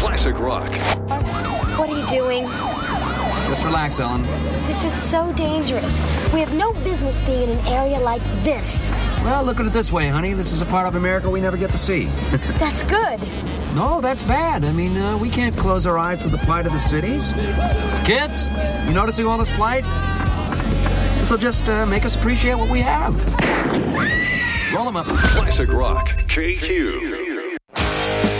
Classic rock. What are you doing? Just relax, Ellen. This is so dangerous. We have no business being in an area like this. Well, look at it this way, honey. This is a part of America we never get to see. That's good. No, that's bad. I mean, we can't close our eyes to the plight of the cities. Kids, you noticing all this plight? This'll just make us appreciate what we have. Roll them up. Classic rock. KQ.